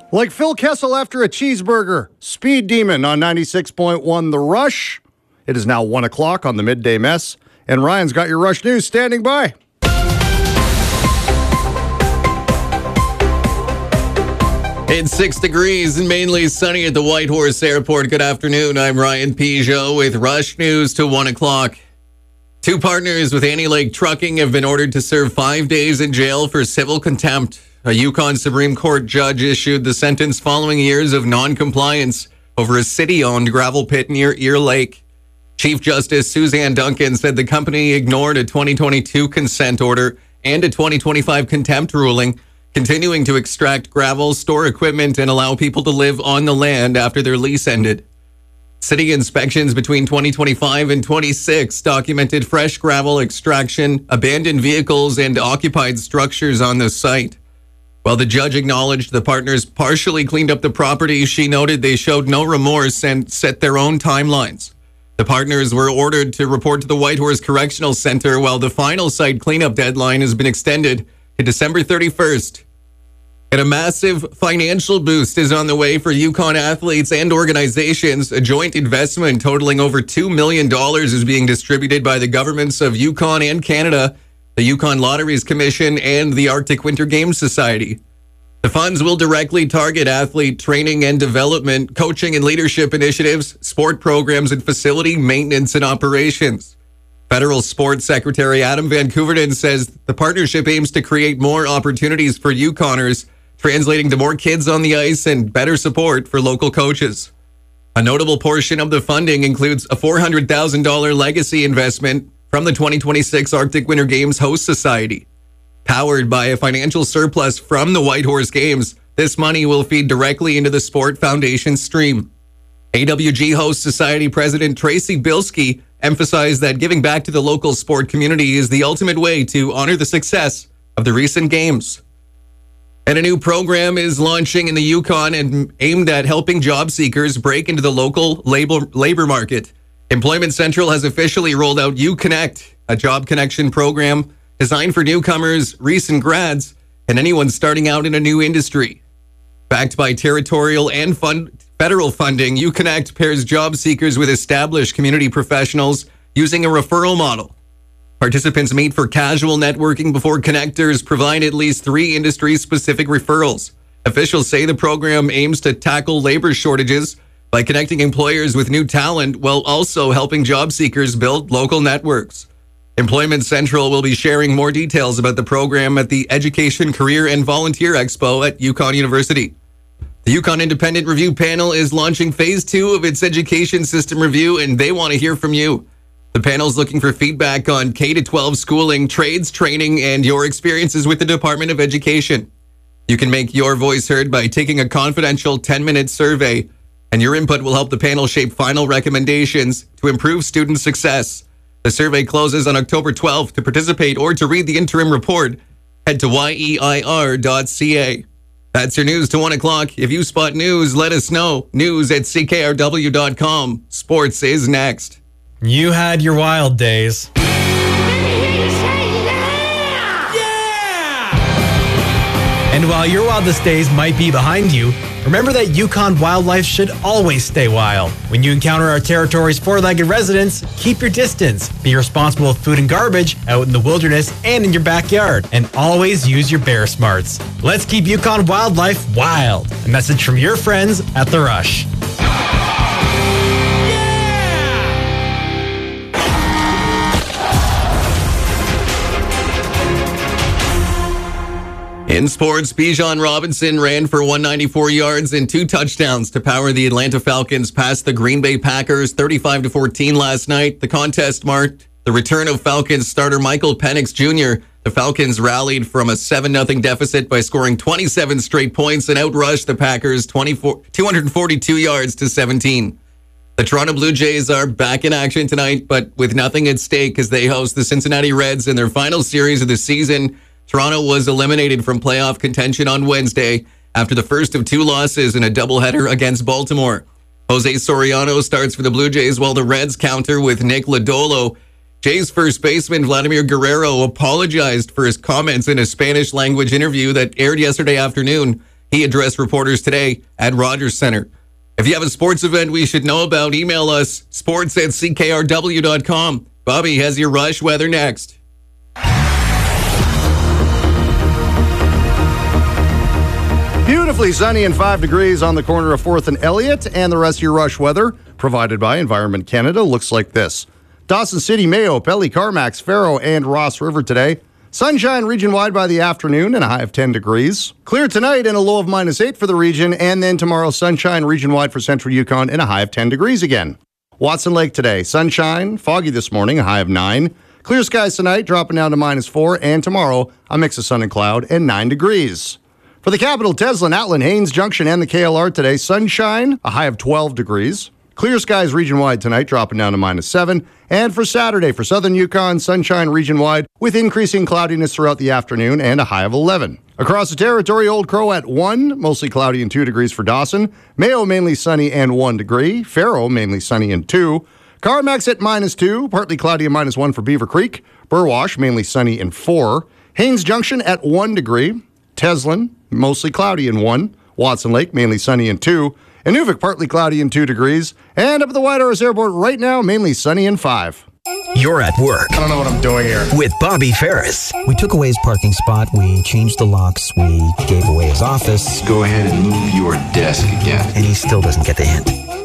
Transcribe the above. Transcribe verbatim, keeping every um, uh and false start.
Like Phil Kessel after a cheeseburger. Speed Demon on ninety-six point one The Rush. It is now one o'clock on the Midday Mess, and Ryan's got your Rush News standing by. It's six degrees and mainly sunny at the Whitehorse Airport. Good afternoon. I'm Ryan Peugeot with Rush News to one o'clock. Two partners with Annie Lake Trucking have been ordered to serve five days in jail for civil contempt. A Yukon Supreme Court judge issued the sentence following years of non-compliance over a city-owned gravel pit near Ear Lake. Chief Justice Suzanne Duncan said the company ignored a twenty twenty-two consent order and a twenty twenty-five contempt ruling, continuing to extract gravel, store equipment, and allow people to live on the land after their lease ended. City inspections between twenty twenty-five and twenty-six documented fresh gravel extraction, abandoned vehicles, and occupied structures on the site. While the judge acknowledged the partners partially cleaned up the property, she noted they showed no remorse and set their own timelines. The partners were ordered to report to the Whitehorse Correctional Center, while the final site cleanup deadline has been extended to December thirty-first. And a massive financial boost is on the way for Yukon athletes and organizations. A joint investment totaling over two million dollars is being distributed by the governments of Yukon and Canada, the Yukon Lotteries Commission, and the Arctic Winter Games Society. The funds will directly target athlete training and development, coaching and leadership initiatives, sport programs, and facility maintenance and operations. Federal Sports Secretary Adam Van Koeverden says the partnership aims to create more opportunities for Yukoners, translating to more kids on the ice and better support for local coaches. A notable portion of the funding includes a four hundred thousand dollars legacy investment from the twenty twenty-six Arctic Winter Games Host Society. Powered by a financial surplus from the Whitehorse Games, this money will feed directly into the Sport Foundation stream. A W G Host Society President Tracy Bilski emphasized that giving back to the local sport community is the ultimate way to honor the success of the recent games. And a new program is launching in the Yukon and aimed at helping job seekers break into the local labor, labor market. Employment Central has officially rolled out UConnect, a job connection program designed for newcomers, recent grads, and anyone starting out in a new industry. Backed by territorial and fund, federal funding, UConnect pairs job seekers with established community professionals using a referral model. Participants meet for casual networking before connectors provide at least three industry-specific referrals. Officials say the program aims to tackle labor shortages by connecting employers with new talent while also helping job seekers build local networks. Employment Central will be sharing more details about the program at the Education, Career, and Volunteer Expo at Yukon University. The Yukon Independent Review Panel is launching phase two of its education system review, and they want to hear from you. The panel is looking for feedback on K to twelve schooling, trades, training, and your experiences with the Department of Education. You can make your voice heard by taking a confidential ten-minute survey, and your input will help the panel shape final recommendations to improve student success. The survey closes on October twelfth. To participate or to read the interim report, head to Y E I R dot C A. That's your news to one o'clock. If you spot news, let us know. News at C K R W dot com. Sports is next. You had your wild days. And while your wildest days might be behind you, remember that Yukon wildlife should always stay wild. When you encounter our territory's four-legged residents, keep your distance. Be responsible with food and garbage out in the wilderness and in your backyard. And always use your bear smarts. Let's keep Yukon wildlife wild. A message from your friends at The Rush. In sports, Bijan Robinson ran for one hundred ninety-four yards and two touchdowns to power the Atlanta Falcons past the Green Bay Packers thirty-five to fourteen last night. The contest marked the return of Falcons starter Michael Penix Junior The Falcons rallied from a seven nothing deficit by scoring twenty-seven straight points and outrushed the Packers two hundred forty-two yards to seventeen. The Toronto Blue Jays are back in action tonight, but with nothing at stake as they host the Cincinnati Reds in their final series of the season. Toronto was eliminated from playoff contention on Wednesday after the first of two losses in a doubleheader against Baltimore. Jose Soriano starts for the Blue Jays while the Reds counter with Nick Lodolo. Jays first baseman Vladimir Guerrero apologized for his comments in a Spanish-language interview that aired yesterday afternoon. He addressed reporters today at Rogers Center. If you have a sports event we should know about, email us, sports at c k r w dot com. Bobby has your Rush weather next. Beautifully sunny and five degrees on the corner of fourth and Elliott, and the rest of your Rush weather, provided by Environment Canada, looks like this. Dawson City, Mayo, Pelly, Carmacks, Faro, and Ross River today. Sunshine region-wide by the afternoon and a high of ten degrees. Clear tonight and a low of minus eight for the region, and then tomorrow sunshine region-wide for central Yukon and a high of ten degrees again. Watson Lake today, sunshine, foggy this morning, a high of nine. Clear skies tonight, dropping down to minus four, and tomorrow a mix of sun and cloud and nine degrees. For the capital, Teslin, Atlin, Haines Junction, and the K L R today, sunshine, a high of twelve degrees. Clear skies region-wide tonight, dropping down to minus seven. And for Saturday, for southern Yukon, sunshine region-wide with increasing cloudiness throughout the afternoon and a high of eleven. Across the territory, Old Crow at one, mostly cloudy and two degrees for Dawson. Mayo mainly sunny and one degree. Faro mainly sunny and two. Carmacks at minus two, partly cloudy and minus one for Beaver Creek. Burwash mainly sunny and four. Haines Junction at one degree. Teslin mostly cloudy and one. Watson Lake mainly sunny and two. Inuvik, partly cloudy and two degrees. And up at the Whitehorse Airport right now, mainly sunny and five. You're at work. I don't know what I'm doing here. With Bobby Ferris. We took away his parking spot. We changed the locks. We gave away his office. Go ahead and move your desk again. And he still doesn't get the hint.